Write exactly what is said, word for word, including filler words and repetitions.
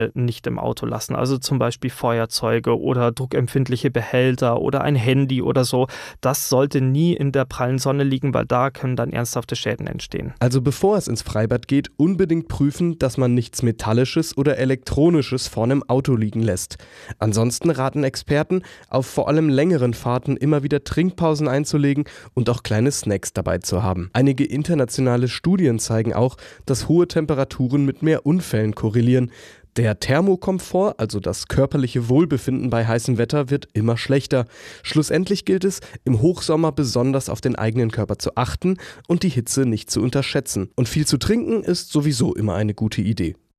nicht im Auto lassen. Also zum Beispiel Feuerzeuge oder druckempfindliche Behälter oder ein Handy oder so. Das sollte nie in der prallen Sonne liegen, weil da können dann ernsthafte Schäden entstehen. Also bevor es ins Freibad geht, unbedingt prüfen, dass man nichts Metallisches oder Elektronisches vor einem Auto liegen lässt. Ansonsten raten Experten, auf vor allem längeren Fahrten immer wieder Trinkpausen einzulegen und auch kleine Snacks dabei zu haben. Einige internationale Studien zeigen auch, dass hohe Temperaturen mit mehr Unfällen korrelieren. Der Thermokomfort, also das körperliche Wohlbefinden bei heißem Wetter, wird immer schlechter. Schlussendlich gilt es, im Hochsommer besonders auf den eigenen Körper zu achten und die Hitze nicht zu unterschätzen. Und viel zu trinken ist sowieso immer eine gute Idee.